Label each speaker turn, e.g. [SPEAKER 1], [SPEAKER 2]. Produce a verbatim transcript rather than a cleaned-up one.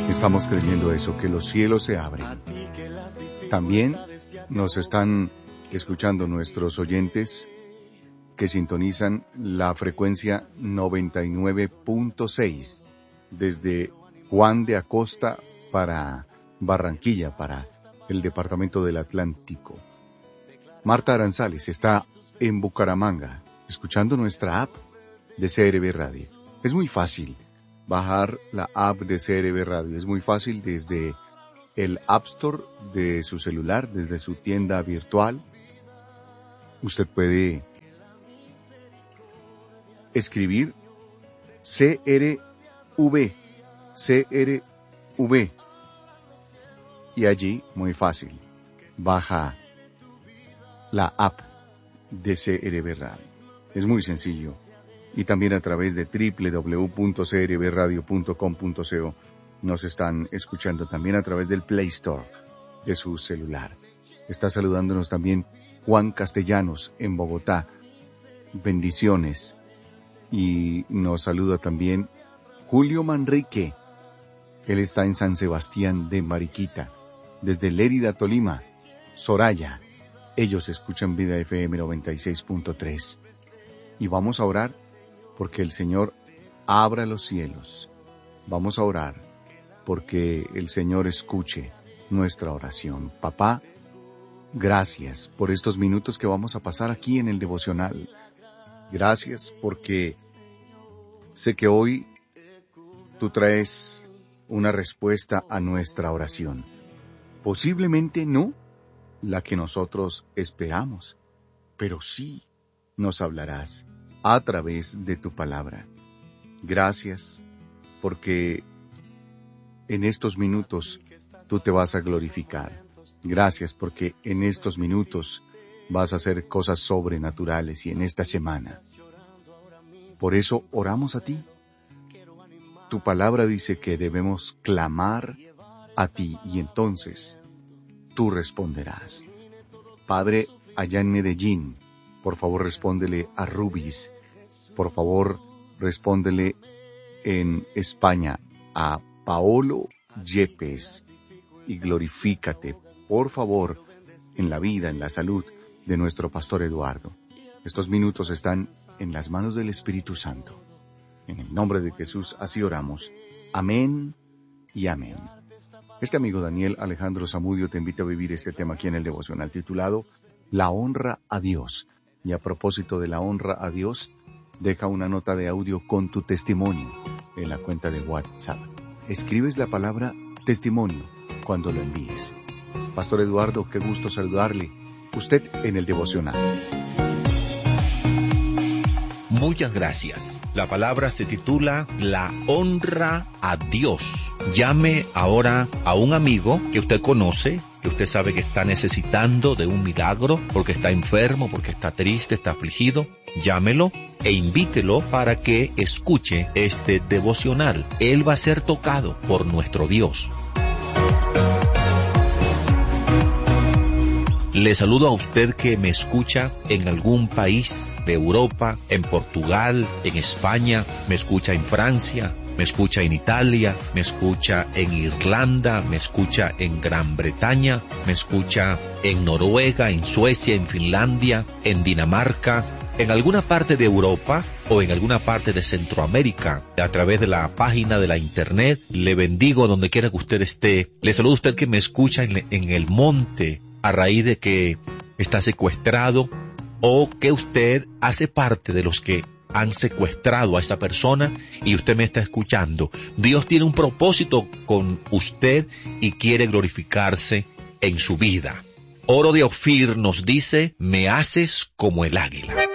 [SPEAKER 1] Estamos creyendo eso, que los cielos se abren. También nos están escuchando nuestros oyentes que sintonizan la frecuencia noventa y nueve punto seis desde Juan de Acosta para Barranquilla, para el departamento del Atlántico. Marta Aranzales está en Bucaramanga, escuchando nuestra app de C R B Radio. Es muy fácil bajar la app de C R B Radio. Es muy fácil desde el App Store de su celular, desde su tienda virtual. Usted puede escribir C R V, C R V, y allí, muy fácil, baja la app de C R B Radio. Es muy sencillo. Y también a través de doble u doble u doble u punto c r b radio punto com punto co nos están escuchando también a través del Play Store de su celular. Está saludándonos también Juan Castellanos en Bogotá. Bendiciones. Y nos saluda también Julio Manrique. Él está en San Sebastián de Mariquita. Desde Lérida, Tolima. Soraya. Ellos escuchan Vida F M noventa y seis punto tres. Y vamos a orar porque el Señor abra los cielos. Vamos a orar porque el Señor escuche nuestra oración. Papá, gracias por estos minutos que vamos a pasar aquí en el devocional. Gracias porque sé que hoy tú traes una respuesta a nuestra oración. Posiblemente no la que nosotros esperamos, pero sí nos hablarás a través de tu palabra. Gracias, porque en estos minutos tú te vas a glorificar. Gracias, porque en estos minutos vas a hacer cosas sobrenaturales y en esta semana. Por eso oramos a ti. Tu palabra dice que debemos clamar a ti y entonces tú responderás. Padre, allá en Medellín, por favor respóndele a Rubis. Por favor respóndele en España a Paolo Yepes. Y glorifícate, por favor, en la vida, en la salud de nuestro pastor Eduardo. Estos minutos están en las manos del Espíritu Santo. En el nombre de Jesús así oramos. Amén y amén. Este amigo Daniel Alejandro Zamudio te invita a vivir este tema aquí en el devocional titulado La honra a Dios. Y a propósito de la honra a Dios, deja una nota de audio con tu testimonio en la cuenta de WhatsApp. Escribes la palabra testimonio cuando lo envíes. Pastor Eduardo, qué gusto saludarle. Usted en el devocional.
[SPEAKER 2] Muchas gracias. La palabra se titula La honra a Dios. Llame ahora a un amigo que usted conoce, que usted sabe que está necesitando de un milagro, porque está enfermo, porque está triste, está afligido. Llámelo e invítelo para que escuche este devocional. Él va a ser tocado por nuestro Dios. Le saludo a usted que me escucha en algún país de Europa, en Portugal, en España, me escucha en Francia, me escucha en Italia, me escucha en Irlanda, me escucha en Gran Bretaña, me escucha en Noruega, en Suecia, en Finlandia, en Dinamarca, en alguna parte de Europa o en alguna parte de Centroamérica, a través de la página de la internet. Le bendigo donde quiera que usted esté. Le saludo a usted que me escucha en, en el monte, a raíz de que está secuestrado o que usted hace parte de los que han secuestrado a esa persona y usted me está escuchando. Dios tiene un propósito con usted y quiere glorificarse en su vida. Oro de Ofir nos dice, me haces como el águila.